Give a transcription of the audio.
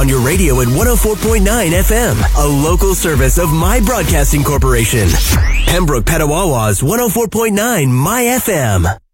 On your radio at 104.9 FM, a local service of My Broadcasting Corporation. Pembroke Petawawa's 104.9 My FM.